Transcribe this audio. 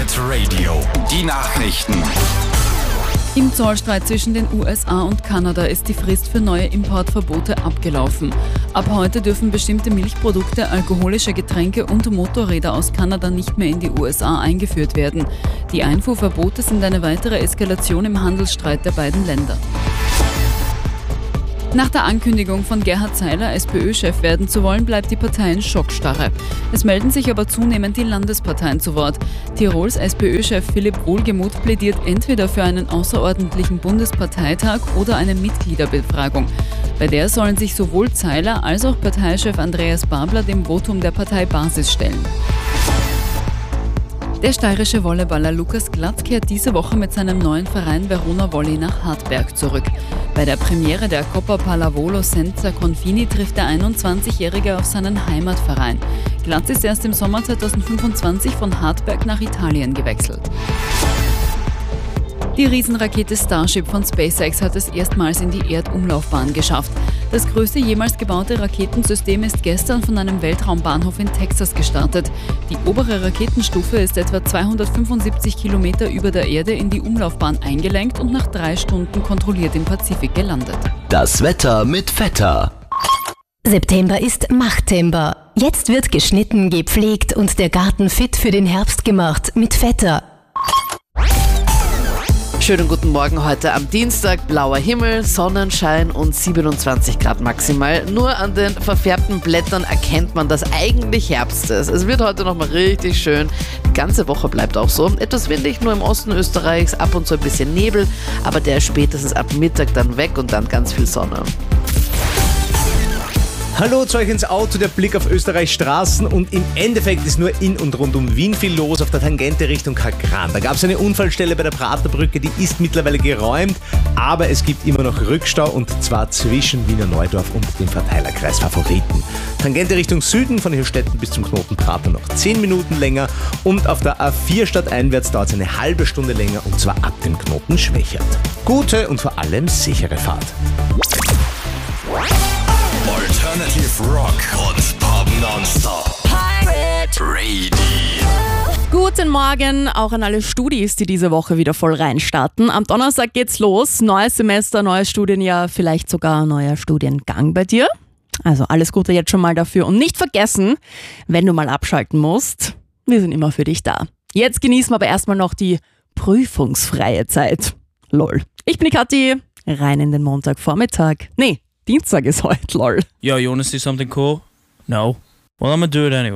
Hit Radio. Die Nachrichten. Im Zollstreit zwischen den USA und Kanada ist die Frist für neue Importverbote abgelaufen. Ab heute dürfen bestimmte Milchprodukte, alkoholische Getränke und Motorräder aus Kanada nicht mehr in die USA eingeführt werden. Die Einfuhrverbote sind eine weitere Eskalation im Handelsstreit der beiden Länder. Nach der Ankündigung von Gerhard Seiler, SPÖ-Chef werden zu wollen, bleibt die Partei in Schockstarre. Es melden sich aber zunehmend die Landesparteien zu Wort. Tirols SPÖ-Chef Philipp Wohlgemuth plädiert entweder für einen außerordentlichen Bundesparteitag oder eine Mitgliederbefragung. Bei der sollen sich sowohl Seiler als auch Parteichef Andreas Babler dem Votum der Parteibasis stellen. Der steirische Volleyballer Lukas Glatt kehrt diese Woche mit seinem neuen Verein Verona Volley nach Hartberg zurück. Bei der Premiere der Coppa Pallavolo Senza Confini trifft der 21-Jährige auf seinen Heimatverein. Glatt ist erst im Sommer 2025 von Hartberg nach Italien gewechselt. Die Riesenrakete Starship von SpaceX hat es erstmals in die Erdumlaufbahn geschafft. Das größte jemals gebaute Raketensystem ist gestern von einem Weltraumbahnhof in Texas gestartet. Die obere Raketenstufe ist etwa 275 Kilometer über der Erde in die Umlaufbahn eingelenkt und nach 3 Stunden kontrolliert im Pazifik gelandet. Das Wetter mit Vetter. September ist Machttember. Jetzt wird geschnitten, gepflegt und der Garten fit für den Herbst gemacht mit Vetter. Schönen guten Morgen heute am Dienstag. Blauer Himmel, Sonnenschein und 27 Grad maximal. Nur an den verfärbten Blättern erkennt man, dass eigentlich Herbst ist. Es wird heute nochmal richtig schön. Die ganze Woche bleibt auch so. Etwas windig, nur im Osten Österreichs, ab und zu ein bisschen Nebel, aber der ist spätestens ab Mittag dann weg und dann ganz viel Sonne. Hallo zu euch ins Auto, der Blick auf Österreichs Straßen und im Endeffekt ist nur in und rund um Wien viel los auf der Tangente Richtung Kagran. Da gab es eine Unfallstelle bei der Praterbrücke, die ist mittlerweile geräumt, aber es gibt immer noch Rückstau und zwar zwischen Wiener Neudorf und dem Verteilerkreis Favoriten. Tangente Richtung Süden, von Hirstetten bis zum Knoten Prater noch 10 Minuten länger und auf der A4 stadteinwärts dauert es eine halbe Stunde länger und zwar ab dem Knoten Schwächert. Gute und vor allem sichere Fahrt. Alternative Rock und Pop Nonstop. Pirate Radio. Guten Morgen auch an alle Studis, die diese Woche wieder voll reinstarten. Am Donnerstag geht's los. Neues Semester, neues Studienjahr, vielleicht sogar neuer Studiengang bei dir. Also alles Gute jetzt schon mal dafür. Und nicht vergessen, wenn du mal abschalten musst, wir sind immer für dich da. Jetzt genießen wir aber erstmal noch die prüfungsfreie Zeit. Lol. Ich bin die Kathi, rein in den Montagvormittag. Nee, Dienstag ist heute, lol. Yo, you wanna see something cool? No? Well, I'm gonna do it anyway.